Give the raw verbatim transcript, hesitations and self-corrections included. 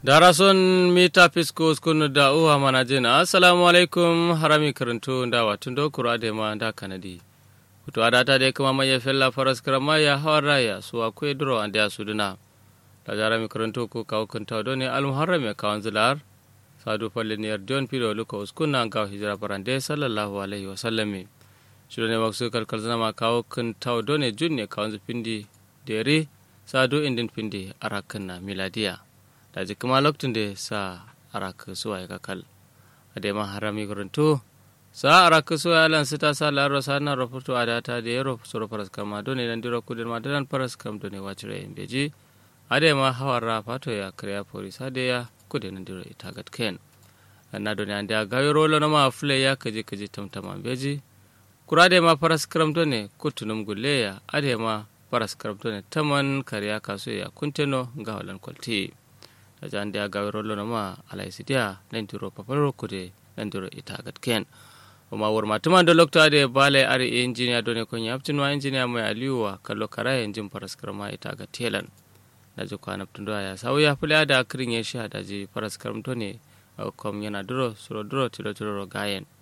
darason mita fisko skunu da uwa manajina assalamu alaikum harami karanto da watun do kura da ma da kanadi kuto adata da kuma mai fella faras karama ya hawara su akwai duro an da suduna da jarami karanto ko kawo kanta do ne al muharram ya kawan zilar sadu falliniyar don pilo luka uskuna ga hijira barande sallallahu alaihi wasallam shi ne waksu kalkal zana ma kawo kanta do ne junne kawan zufindi dere sadu indin pindi arakan na miladiya da kuma lokacin da sa araka suwa ya kakal a da harami gurinto sa araka suwa ya lansu ta sa laro sa na rahoto a data da yaro suru faras kama dole nan dira kudin ma dan faras kam dole wacire yin beji a da ma hawara fato ya kriya polisa da ya kudin nan dira ita gatken na dole an da ga yaro na ma fule ya kaje kaje tamtama beji kura da ma faras kam dole kutunum gulle ya a da ma faras kam dole taman kariya kaso ya kunteno ga walan kwalti da jan da ga rolo na ma alaisidia nan turo paparo kude nan turo itagat ken kuma war matuma da lokta da bale ari engineer done kon yaptin wa engineer mai aliwa kallo kara enjin faraskar ma itagat telan da ji kwana tundo ya sawu ya fula da akrin ya sha da ji faraskar to ne kom yana duro suro duro tiro tiro gayen